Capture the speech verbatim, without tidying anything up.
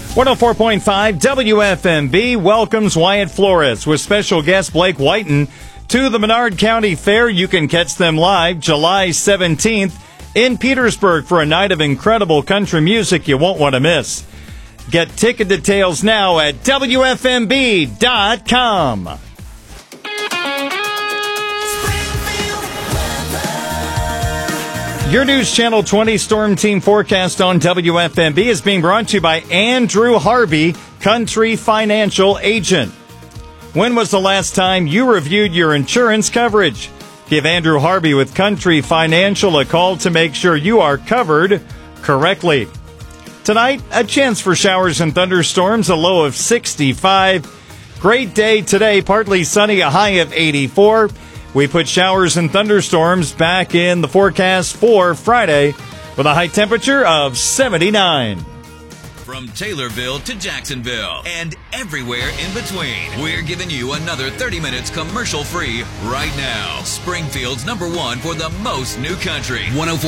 one oh four point five W F M B welcomes Wyatt Flores with special guest Blake Whiten to the Menard County Fair. You can catch them live July seventeenth in Petersburg for a night of incredible country music you won't want to miss. Get ticket details now at W F M B dot com. Your News Channel twenty Storm Team forecast on W F M B is being brought to you by Andrew Harvey, Country Financial Agent. When was the last time you reviewed your insurance coverage? Give Andrew Harvey with Country Financial a call to make sure you are covered correctly. Tonight, a chance for showers and thunderstorms, a low of sixty-five. Great day today, partly sunny, a high of eighty-four. We put showers and thunderstorms back in the forecast for Friday with a high temperature of seventy-nine. From Taylorville to Jacksonville and everywhere in between, we're giving you another thirty minutes commercial-free right now. Springfield's number one for the most new country. one oh four